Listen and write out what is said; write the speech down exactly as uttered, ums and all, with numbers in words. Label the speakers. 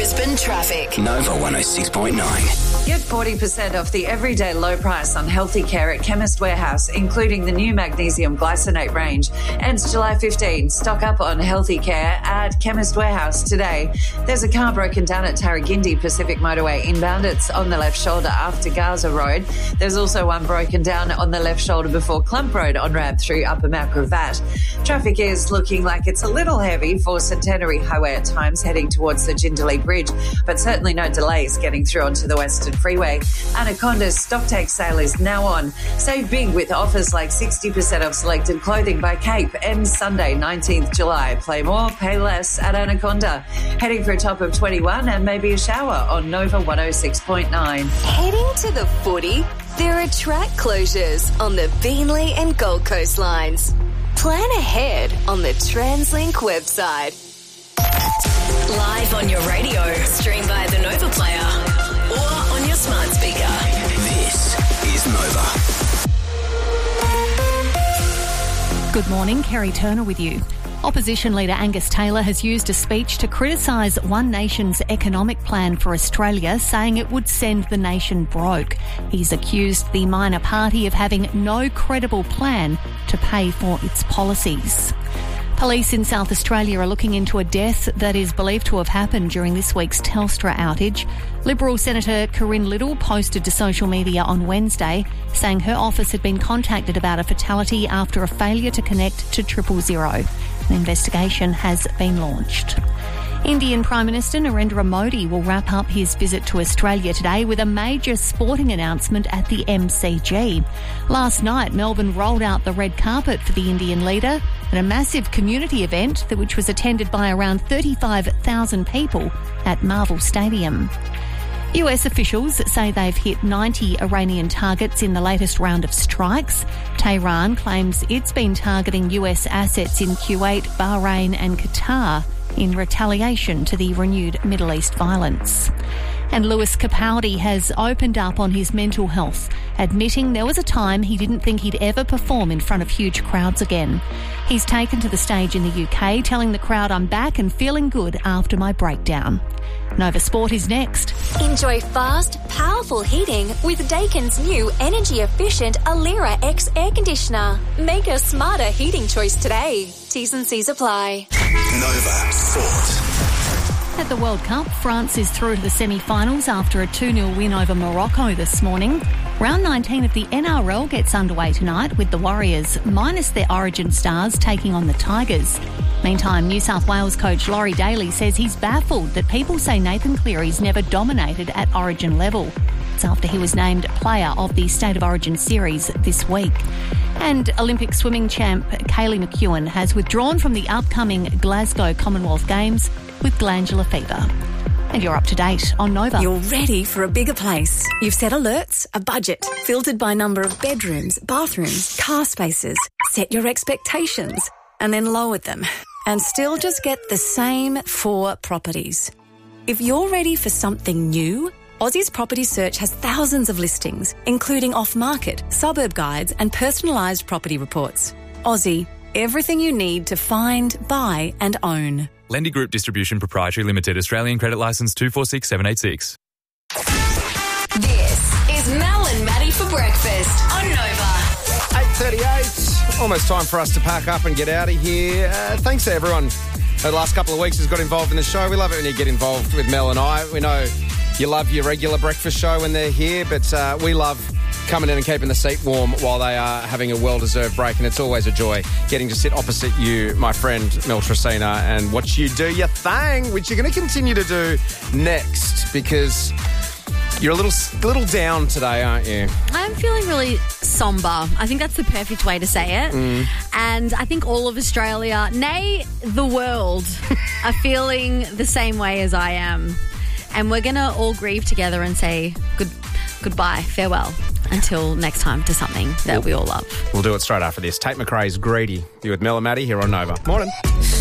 Speaker 1: Brisbane traffic.
Speaker 2: Nova one oh six point nine.
Speaker 3: Get forty percent off the everyday low price on healthy care at Chemist Warehouse, including the new magnesium glycinate range. Ends July fifteenth. Stock up on healthy care at Chemist Warehouse today. There's a car broken down at Tarragindi Pacific Motorway inbound. It's on the left shoulder after Gaza Road. There's also one broken down on the left shoulder before Clump Road on ramp through Upper Mount Gravatt. Traffic is looking like it's a little heavy for Centenary Highway at times heading towards the Jindalee Bridge, but certainly no delays getting through onto the Western Freeway. Anaconda's stocktake sale is now on. Save big with offers like sixty percent off selected clothing by Cape. Ends Sunday, nineteenth July. Play more, pay less at Anaconda. Heading for a top of twenty-one and maybe a shower on Nova one oh six point nine.
Speaker 1: Heading to the footy? There are track closures on the Beenleigh and Gold Coast lines. Plan ahead on the TransLink website. Live on your radio, stream via the Nova Player or on your smart speaker.
Speaker 2: This is Nova.
Speaker 4: Good morning, Kerry Turner with you. Opposition leader Angus Taylor has used a speech to criticise One Nation's economic plan for Australia, saying it would send the nation broke. He's accused the minor party of having no credible plan to pay for its policies. Police in South Australia are looking into a death that is believed to have happened during this week's Telstra outage. Liberal Senator Corinne Little posted to social media on Wednesday saying her office had been contacted about a fatality after a failure to connect to triple zero. An investigation has been launched. Indian Prime Minister Narendra Modi will wrap up his visit to Australia today with a major sporting announcement at the M C G. Last night, Melbourne rolled out the red carpet for the Indian leader at a massive community event that which was attended by around thirty-five thousand people at Marvel Stadium. U S officials say they've hit ninety Iranian targets in the latest round of strikes. Tehran claims it's been targeting U S assets in Kuwait, Bahrain and Qatar in retaliation to the renewed Middle East violence. And Lewis Capaldi has opened up on his mental health, admitting there was a time he didn't think he'd ever perform in front of huge crowds again. He's taken to the stage in the U K, telling the crowd, "I'm back and feeling good after my breakdown." Nova Sport is next.
Speaker 5: Enjoy fast, powerful heating with Daikin's new energy-efficient Alira X air conditioner. Make a smarter heating choice today. T's and C's apply.
Speaker 2: Nova Sport.
Speaker 4: At the World Cup, France is through to the semi-finals after a two nil win over Morocco this morning. Round nineteen of the N R L gets underway tonight with the Warriors, minus their Origin stars, taking on the Tigers. Meantime, New South Wales coach Laurie Daly says he's baffled that people say Nathan Cleary's never dominated at Origin level. It's after he was named player of the State of Origin series this week. And Olympic swimming champ Kaylee McEwen has withdrawn from the upcoming Glasgow Commonwealth Games with glandular fever. And you're up to date on Nova.
Speaker 6: You're ready for a bigger place. You've set alerts, a budget, filtered by number of bedrooms, bathrooms, car spaces. Set your expectations and then lowered them. And still just get the same four properties. If you're ready for something new, Aussie's Property Search has thousands of listings, including off-market, suburb guides and personalised property reports. Aussie, everything you need to find, buy and own.
Speaker 7: Lendy Group Distribution Proprietary Limited, Australian Credit Licence two four six seven eight six.
Speaker 1: This is Mel and Maddie for breakfast on Nova.
Speaker 8: eight thirty-eight. Almost time for us to pack up and get out of here. Uh, thanks to everyone who the last couple of weeks has got involved in the show. We love it when you get involved with Mel and I. We know you love your regular breakfast show when they're here, but uh, we love coming in and keeping the seat warm while they are having a well-deserved break, and it's always a joy getting to sit opposite you, my friend Mel Tresina, and watch you do your thing, which you're going to continue to do next, because you're a little little down today, aren't you?
Speaker 9: I'm feeling really somber. I think that's the perfect way to say it.
Speaker 8: Mm.
Speaker 9: And I think all of Australia, nay, the world, are feeling the same way as I am. And we're going to all grieve together and say good, goodbye, farewell, until next time to something that we all love.
Speaker 8: We'll do it straight after this. Tate McRae's Greedy. You with Mel and Maddie here on Nova. Morning.